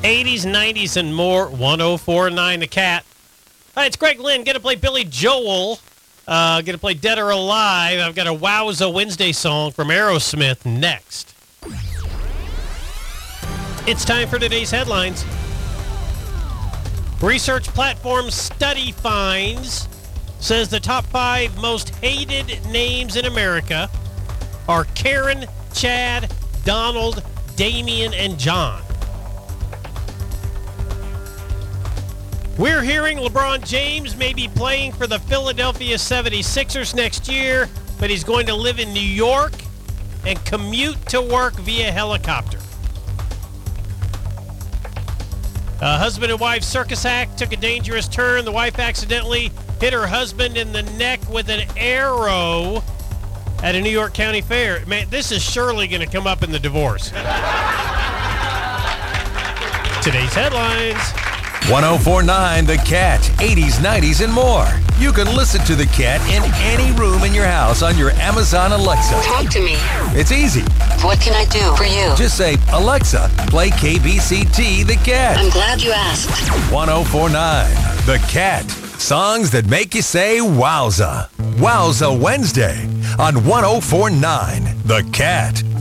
80s, 90s, and more. 104.9 The Cat. Hi, it's Greg Lynn. Going to play Billy Joel. Going to play Dead or Alive. I've got a Wowza Wednesday song from Aerosmith next. It's time for today's headlines. Research platform Study Finds says the top 5 most hated names in America are Karen, Chad, Donald, Damien, and John. We're hearing LeBron James may be playing for the Philadelphia 76ers next year, but he's going to live in New York and commute to work via helicopter. A husband and wife circus act took a dangerous turn. The wife accidentally hit her husband in the neck with an arrow at a New York County fair. Man, this is surely going to come up in the divorce. Today's headlines. 104.9 The Cat, 80s, 90s, and more. You can listen to The Cat in any room in your house on your Amazon Alexa. Talk to me. It's easy. What can I do for you? Just say, Alexa, play KBCT The Cat. I'm glad you asked. 104.9 The Cat. Songs that make you say wowza. Wowza Wednesday on 104.9 The Cat.